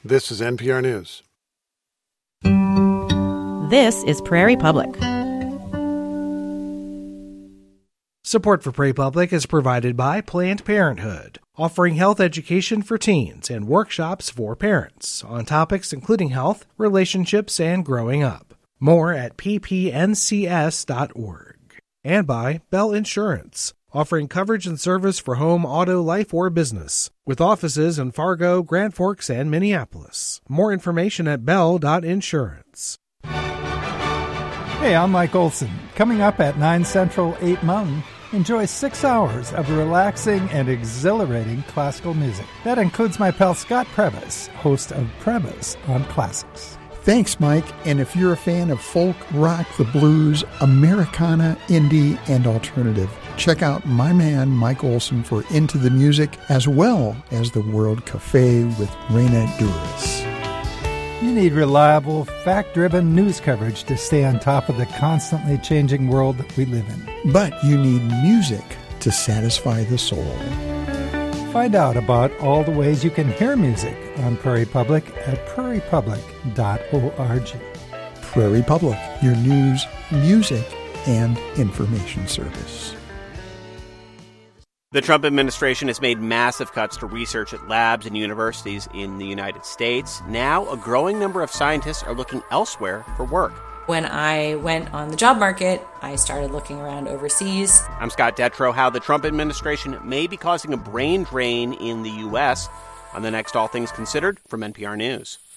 This is NPR News. This is Prairie Public. Support for Prairie Public is provided by Planned Parenthood, offering health education for teens and workshops for parents on topics including health, relationships, and growing up. More at ppncs.org. And by Bell Insurance, offering coverage and service for home, auto, life, or business, with offices in Fargo, Grand Forks, and Minneapolis. More information at bell.insurance. Hey, I'm Mike Olson. Coming up at 9 Central, 8 Mountain, enjoy 6 hours of relaxing and exhilarating classical music. That includes my pal Scott Previs, host of Previs on Classics. Thanks, Mike. And if you're a fan of folk, rock, the blues, Americana, indie, and alternative, check out my man Mike Olson for Into the Music, as well as the World Cafe with Reina Duras. You need reliable, fact-driven news coverage to stay on top of the constantly changing world that we live in. But you need music to satisfy the soul. Find out about all the ways you can hear music on Prairie Public at prairiepublic.org. Prairie Public, your news, music, and information service. The Trump administration has made massive cuts to research at labs and universities in the United States. Now, a growing number of scientists are looking elsewhere for work. When I went on the job market, I started looking around overseas. I'm Scott Detrow. How the Trump administration may be causing a brain drain in the U.S. on the next All Things Considered from NPR News.